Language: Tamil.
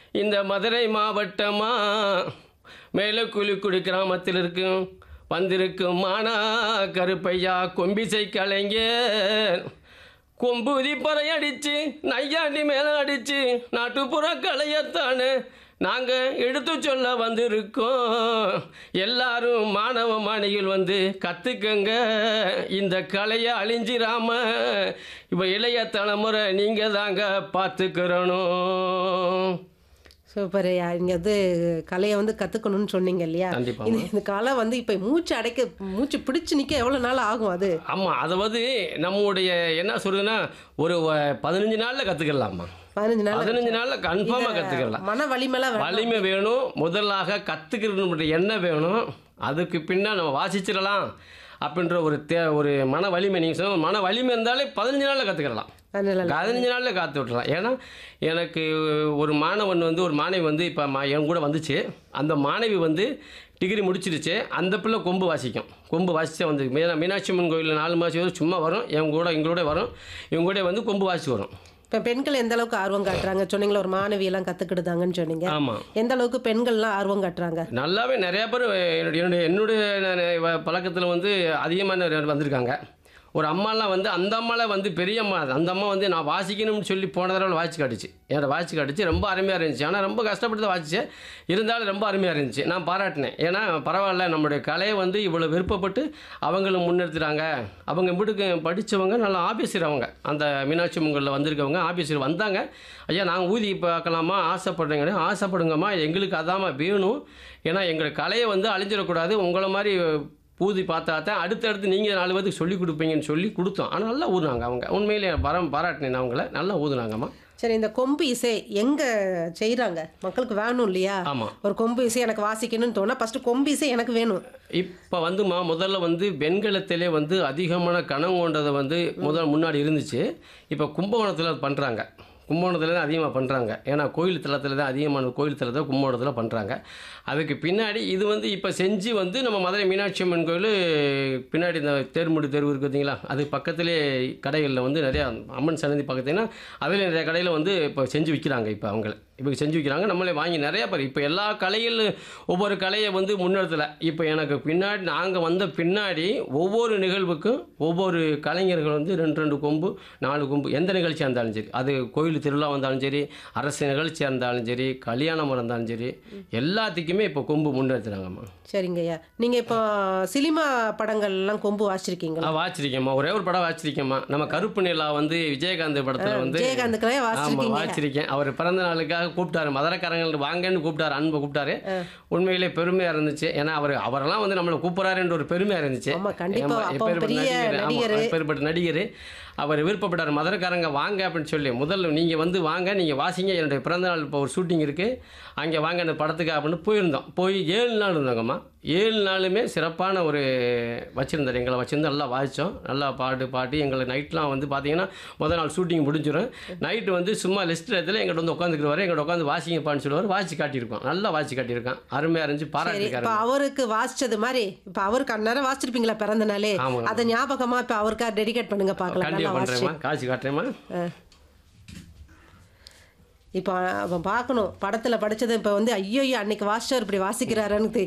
இந்த மதுரை மாவட்டமா மேலக்குழிக்குடி கிராமத்தில் இருக்கும் வந்திருக்கும் மானா கருப்பையா கொம்பிசை கலைஞர் கொம்புதி பறை அடித்து நையாண்டி மேலே அடித்து நாட்டுப்புற கலையத்தானே நாங்கள் எடுத்து சொல்ல வந்திருக்கோம். எல்லாரும் மாணவ மாணிகள் வந்து கற்றுக்கங்க, இந்த கலையை அழிஞ்சிராம இப்போ இளைய தலைமுறை நீங்கள் தாங்க பார்த்துக்கிறணும். சூப்பர் ஐயா. நீங்க கலையை கத்துக்கணும்னு சொன்னீங்க இல்லையா? கண்டிப்பா. இந்த கலை இப்போ மூச்சு பிடிச்சு நிக்க எவ்வளவு நாள் ஆகும் அது? ஆமாம், அதை நம்முடைய என்ன சொல்றதுன்னா ஒரு 15 நாளில் கற்றுக்கலாமா. 15 நாளில் கன்ஃபார்மாக கற்றுக்கலாம். மன வலிமை வேணும். முதலாக கற்றுக்கிறது என்ன வேணும், அதுக்கு பின்னா நம்ம வாசிச்சிடலாம் அப்படின்ற ஒரு மன வலிமை. நீங்கள் சொன்ன மன வலிமை இருந்தாலே 15 நாளில் கற்றுக்கலாம். 15 நாளில் காத்து விட்டுறலாம். ஏன்னா எனக்கு ஒரு மாணவன் ஒரு மாணவி இப்போ என் கூட வந்துச்சு. அந்த மாணவி டிகிரி முடிச்சிருச்சு. அந்த பிள்ளை கொம்பு வாசிக்கும். கொம்பு வாசித்தே மீனாட்சி அம்மன் கோயிலில் 4 மாதம் சும்மா வரும், எங்களோட வரும். இவங்க கூட கொம்பு வாசித்து வரும். இப்போ பெண்கள் எந்த அளவுக்கு ஆர்வம் காட்டுறாங்க? சொன்னீங்களா ஒரு மாணவியெல்லாம் கற்றுக்கிட்டுதாங்கன்னு சொன்னீங்க. ஆமாம். எந்த அளவுக்கு பெண்கள்லாம் ஆர்வம் காட்டுறாங்க? நல்லாவே நிறையா பேர் என்னுடைய பழக்கத்தில் அதிகமான வந்திருக்காங்க. ஒரு அம்மாலாம் அந்த அம்மாவில் பெரிய அம்மா. அந்த அம்மா நான் வாசிக்கணும்னு சொல்லி போன தடவை வாசிச்சு காட்டுச்சு. என்னோட வாசிச்சு காட்டுச்சு. ரொம்ப அருமையாக இருந்துச்சு. ஆனால் ரொம்ப கஷ்டப்பட்டு தான் வாசிச்சேன். இருந்தாலும் ரொம்ப அருமையாக இருந்துச்சு. நான் பாராட்டினேன். ஏன்னா பரவாயில்ல, நம்மளுடைய கலையை இவ்வளோ விருப்பப்பட்டு அவங்களும் முன்னெடுத்துட்டாங்க. அவங்க வீட்டுக்கு படித்தவங்க நல்லா ஆஃபீஸர். அவங்க அந்த மீனாட்சி அம்மன்களில் வந்திருக்கவங்க ஆஃபீஸர் வந்தாங்க. ஐயா நாங்கள் ஊதி பார்க்கலாமா ஆசைப்படுறீங்க? ஆசைப்படுங்கம்மா, எங்களுக்கு அதாம்மா வேணும். ஏன்னா எங்கள் கலையை அழிஞ்சிடக்கூடாது. உங்களை மாதிரி ஊதி பார்த்தா தான் அடுத்தடுத்து நீங்கள் 4 பேருக்கு சொல்லிக் கொடுப்பீங்கன்னு சொல்லி கொடுத்தோம். ஆனால் நல்லா ஊதுனாங்க அவங்க. உண்மையிலே பாராட்டினேன் அவங்கள. நல்லா ஊதுனாங்கம்மா. சரி, இந்த கொம்பு இசை எங்கே செய்கிறாங்க? மக்களுக்கு வேணும் இல்லையா? ஆமாம். ஒரு கொம்பு இசை எனக்கு வாசிக்கணும்னு தோணா ஃபஸ்ட்டு கொம்பு இசை எனக்கு வேணும். இப்போ முதல்ல வெண்கலத்திலே அதிகமான கணம் கொண்டதை முன்னாடி இருந்துச்சு. இப்போ கும்பகோணத்தில் அது பண்ணுறாங்க. கும்பகோணத்தில் தான் அதிகமாக பண்ணுறாங்க. ஏன்னா கோயில் தளத்தில் தான் அதிகமான கோயில் தளத்தில் கும்பகோணத்தில் பண்ணுறாங்க. அதுக்கு பின்னாடி இது இப்போ செஞ்சு நம்ம மதுரை மீனாட்சி அம்மன் கோயில் பின்னாடி இந்த தேர்முடி தெருவு இருக்குது பார்த்தீங்களா, அது பக்கத்திலே கடைகளில் நிறையா அம்மன் சன்னதி பார்த்தீங்கன்னா அதில் நிறைய கடையில் இப்போ செஞ்சு விற்கிறாங்க. இப்போ செஞ்சு விற்கிறாங்க. நம்மளே வாங்கி நிறையா பேர் இப்போ எல்லா கலையில் ஒவ்வொரு கலையை முன்னெடுத்தலை. இப்போ எனக்கு பின்னாடி நாங்கள் வந்த பின்னாடி ஒவ்வொரு நிகழ்வுக்கும் ஒவ்வொரு கலைஞர்கள் 2 கொம்பு 4 கொம்பு எந்த நிகழ்ச்சியாக இருந்தாலும் சரி, அது கோயில் திருவிழா வந்தாலும் சரி, அரசு நிகழ்ச்சியாக இருந்தாலும் சரி, கல்யாணம் இருந்தாலும் சரி, எல்லாத்துக்குமே இப்போ கொம்பு முன்னெடுத்துறாங்கம்மா. சரிங்க ஐயா. நீங்கள் இப்போ சினிமா படங்கள்லாம் கொம்பு வாசிச்சிருக்கீங்களா? வாசிச்சிருக்கேம்மா. ஒரே ஒரு படம் வாசிச்சிருக்கேம்மா. நம்ம கருப்பு நிலா விஜயகாந்த் படத்தில் விஜயகாந்துக்கே வாசிச்சிருக்கேன். அவர் பிறந்த நாளுக்காக கூப்பிட்டாரு. மதுரைக்காரங்கள் வாங்கன்னு கூப்பிட்டாரு. அன்பை கூப்பிட்டாரு. உண்மையிலே பெருமையாக இருந்துச்சு. ஏன்னா அவரெல்லாம் நம்மளை கூப்பிட்றாருன்ற ஒரு பெருமையாக இருந்துச்சு. எப்பேற்பட்ட நடிகர். அவர் விருப்பப்பட்டார், மதுரைக்காரங்க வாங்க அப்படின்னு சொல்லி. முதல்ல நீங்கள் வாங்க, நீங்கள் வாசிங்க, என்னுடைய பிறந்தநாள் இப்போ ஒரு ஷூட்டிங் இருக்குது, அங்கே வாங்க அந்த படத்துக்கு அப்படின்னு போயிருந்தோம். போய் 7 நாள் இருந்தாங்கம்மா. 7 நாளுமே சிறப்பான ஒரு வச்சுருந்தார். எங்களை வச்சுருந்து நல்லா வாசித்தோம். நல்லா பாட்டு எங்களை நைட்லாம் பார்த்தீங்கன்னா முதல் நாள் ஷூட்டிங் முடிஞ்சிடும். நைட்டு சும்மா லிஸ்ட் இடத்துல எங்கள்கிட்ட உட்காந்துக்குருவார். எங்கள்கிட்ட உட்காந்து வாசிங்கப்பான்னு சொல்லுவார். வாசி காட்டியிருக்கோம். நல்லா வாசி காட்டியிருக்கான். அருமையாக இருந்துச்சு. பாராட்டிருக்காரு. இப்போ அவருக்கு வாசித்தது மாதிரி இப்போ அவருக்கு அந்நேரம் வாசிச்சிருப்பீங்களா பிறந்த நாளே? அதை ஞாபகமாக இப்போ அவருக்காக டெடிகேட் பண்ணுங்க பார்க்கலாம். பண்ணுறேம்மா, காட்சி காட்டுறேம்மா. இப்போ பார்க்கணும் படத்தில் படித்தது. இப்போ ஐயோ அன்னைக்கு வாசிச்சார் இப்படி வாசிக்கிறாருன்னு